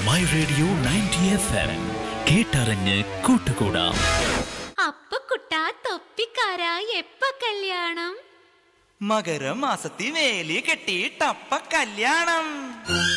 My radio 90 FM കേട്ടറിഞ്ഞ് കൂട്ടുകൂടാം. അപ്പ കുട്ടാ തൊപ്പിക്കാരാ എപ്പ കല്യാണം? മകരമാസത്തി വേലി കെട്ടിയിട്ടപ്പ കല്യാണം.